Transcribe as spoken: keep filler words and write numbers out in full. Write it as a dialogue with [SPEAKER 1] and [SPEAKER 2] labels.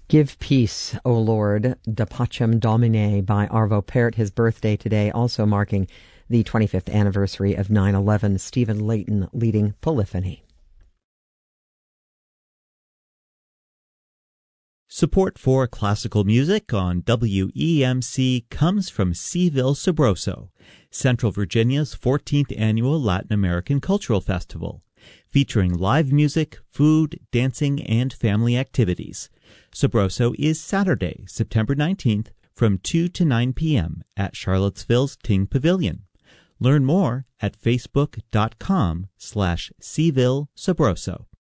[SPEAKER 1] Give Peace, O Lord, Da Pacem Domine by Arvo Pärt, his birthday today, also marking the twenty-fifth anniversary of nine eleven. Stephen Layton leading Polyphony.
[SPEAKER 2] Support for classical music on W E M C comes from Seville Sabroso, Central Virginia's fourteenth annual Latin American Cultural Festival, featuring live music, food, dancing, and family activities. Sabroso is Saturday, September nineteenth from two to nine p.m. at Charlottesville's Ting Pavilion. Learn more at facebook.com slash Seville Sabroso.